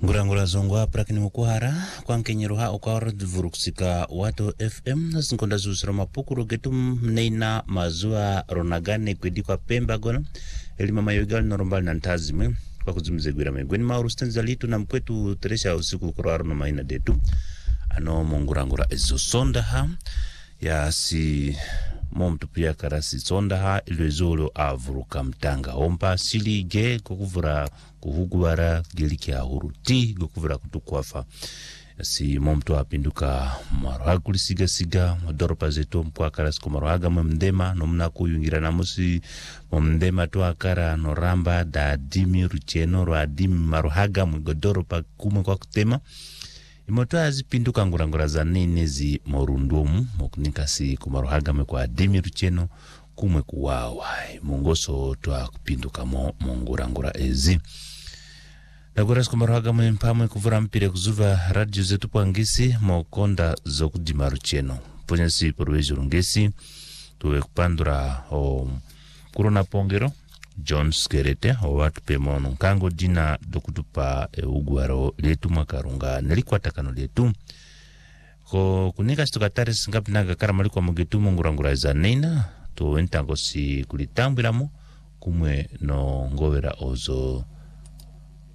Ngurangura zongwa prakini mukuhara kwa nkenyeruha okawara divurukusika wato FM na zinkonda zuzura mapukuru getum mneina mazua ronagane kwedi kwa pemba gona elima mayogali norombali na ntazime kwa kuzumizegwira megweni mauru stenza litu na mkwetu teresha usiku kuruharu na maina detu ano mongurangura ezo sonda ha ya si momtu pia karasi sonda ha ilwezolo avuruka mtanga ompa sili ge kukuvura kuhugwara geliki ahuruti kukuvura kutukwafa si momtu apinduka maruhaguli siga madoropa zetu mpwa karasi kumaruhaga mdema no mnaku yungira namusi mdema tu akara no ramba da dimi rucheno ro adimi maruhaga mgodoropa kumwe kwa kutema imoto azipinduka ngurangura za nene zi morundumu mokunika si kumaruhaga kwa adimi rucheno kumwe kuwawa mungoso tuwa kupinduka ngurangura ezi Nagora skumaruhaga mpamwe kuvura mpire kuzuva radio zetu pwangisi mokonda zokudima rucheno ponyensi poruweji rungesi tuwe kupandura kurona pongero John Skerete watu pemono nkango dina dokutupa uguaro letu makarunga nelikwatakano letu ko kunika situkatari singapinaga karamalikuwa mugetu ngurangura za nena to entango si kulitambiramo kumwe no ngovera ozo